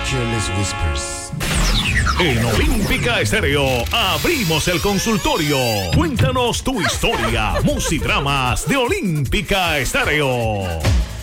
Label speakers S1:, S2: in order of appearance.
S1: Featureless Whispers.
S2: En Olímpica Estéreo abrimos el consultorio. Cuéntanos tu historia, musidramas de Olímpica Estéreo.